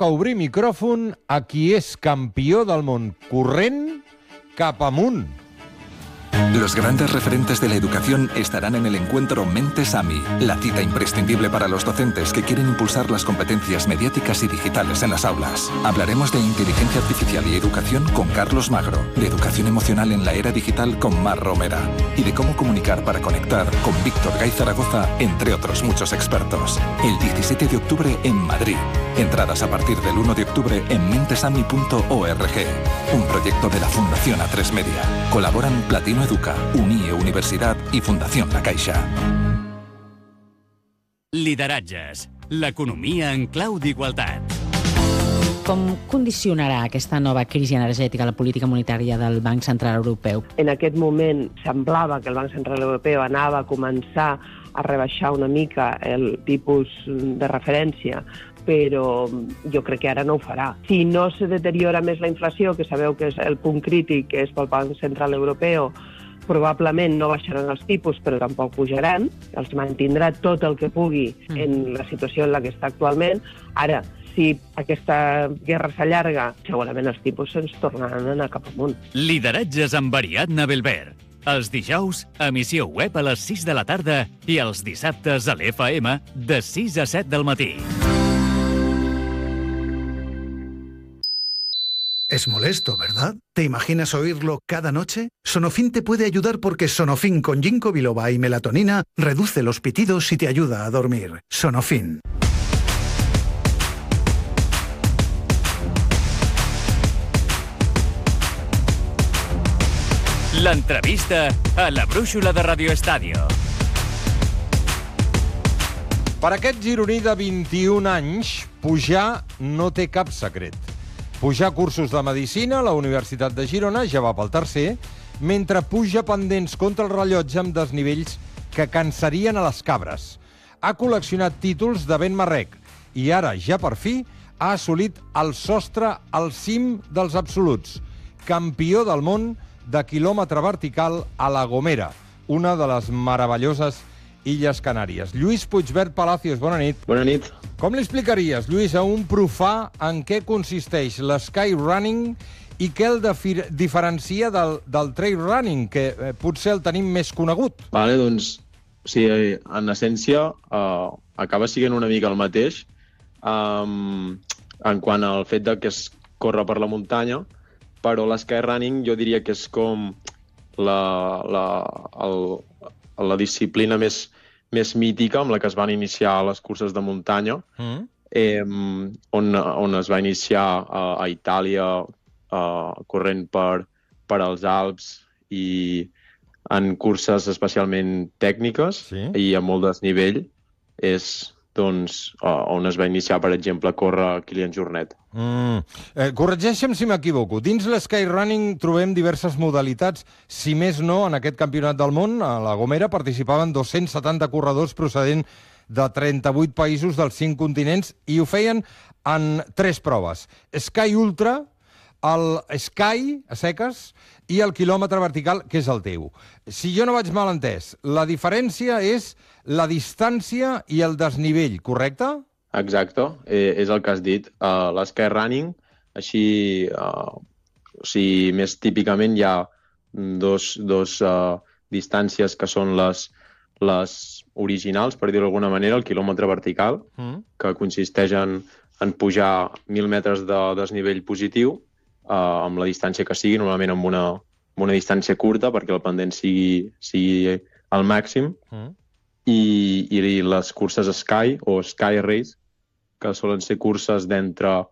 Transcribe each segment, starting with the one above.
toca obrir micròfon a qui és campió del món corrent cap amunt. Los grandes referentes de la educación estarán en el encuentro Mentes AMI, la cita imprescindible para los docentes que quieren impulsar las competencias mediáticas y digitales en las aulas. Hablaremos de inteligencia artificial y educación con Carlos Magro, de educación emocional en la era digital con Mar Romera y de cómo comunicar para conectar con Víctor Gay Zaragoza, entre otros muchos expertos. El 17 de octubre en Madrid. Entradas a partir del 1 de octubre en mentesami.org. Un proyecto de la Fundación A3 Media. Colaboran Platino Educa, UNIE Universitat i Fundació La Caixa. Lideratges. L'economia en clau d'igualtat. Com condicionarà aquesta nova crisi energètica la política monetària del Banc Central Europeu? En aquest moment semblava que el Banc Central Europeu anava a començar a rebaixar una mica el tipus de referència, però jo crec que ara no ho farà. Si no se deteriora més la inflació, que sabeu que és el punt crític, que és pel Banc Central Europeu, probablement no baixaran els tipus, però tampoc pujaran. Els mantindrà tot el que pugui en la situació en la que està actualment. Ara, si aquesta guerra s'allarga, segurament els tipus ens tornaran a anar cap amunt. Lideratges amb Ariadna Belver. Els dijous, emissió web a les 6 de la tarda i els dissabtes a l'FM de 6 a 7 del matí. Es molesto, ¿verdad? ¿Te imaginas oírlo cada noche? Sonofin te puede ayudar porque Sonofin con ginkgo biloba y melatonina reduce los pitidos y te ayuda a dormir. Sonofin. L'entrevista a la brúixola de Radio Estadio. Per aquest gironí de 21 anys, pujar no té cap secret. Pujar cursos de medicina a la Universitat de Girona ja va pel tercer, mentre puja pendents contra el rellotge amb desnivells que cansarien a les cabres. Ha col·leccionat títols de ben marrec i ara, ja per fi, ha assolit el sostre al cim dels absoluts. Campió del món de quilòmetre vertical a La Gomera, una de les meravelloses Illes Canàries. Lluís Puigvert Palacios, bona nit. Bona nit. Com li explicaries, Lluís, a un profà en què consisteix l'skyrunning i què el diferencia del trail running, que potser el tenim més conegut? Vale, doncs, sí, en essència, acaba sent una mica el mateix en quant al fet de que es corre per la muntanya, però l'skyrunning jo diria que és com la disciplina més mítica amb la que es van iniciar les curses de muntanya, on es va iniciar a Itàlia corrent per als Alps i en curses especialment tècniques i a molt desnivell és doncs, on es va iniciar, per exemple, a córrer Kilian Jornet. Corregeixa'm si m'equivoco. Dins l'skyrunning trobem diverses modalitats. Si més no, en aquest campionat del món, a La Gomera, participaven 270 corredors procedent de 38 països dels 5 continents i ho feien en 3 proves. Sky Ultra, el Sky, a seques, i el quilòmetre vertical, que és el teu. Si jo no vaig mal entès, la diferència és la distància i el desnivell, correcte? Exacte, és el que has dit. L'skyrunning, així, més típicament hi ha dos distàncies que són les originals, per dir-ho d'alguna manera, el quilòmetre vertical, que consisteix en pujar 1.000 metres de desnivell positiu, amb la distància que sigui, normalment amb una distància curta perquè el pendent sigui al màxim, i les curses Sky o Sky Race, que solen ser curses d'entre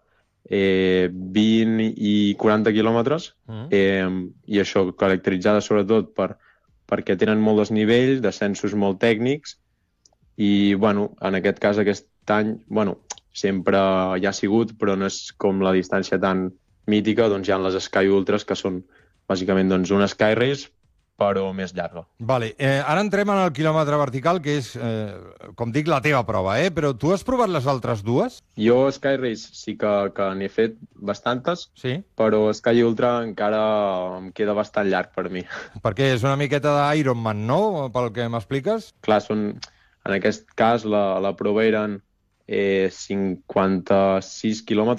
20 i 40 quilòmetres, i això caracteritzada sobretot perquè tenen molt desnivell, descensos molt tècnics, i en aquest cas aquest any sempre hi ha sigut, però no és com la distància tan mítica, doncs hi ha les Sky Ultras, que són bàsicament una Sky Race, però més llarga. Vale, ara entrem en el quilòmetre vertical, que és, com dic, la teva prova, però tu has provat les altres dues? Jo Sky Race sí que n'he fet bastantes, però Sky Ultra encara em queda bastant llarg per mi. Perquè és una miqueta d'Ironman, no?, pel que m'expliques? Clar, en aquest cas la prova eren 56 quilòmetres,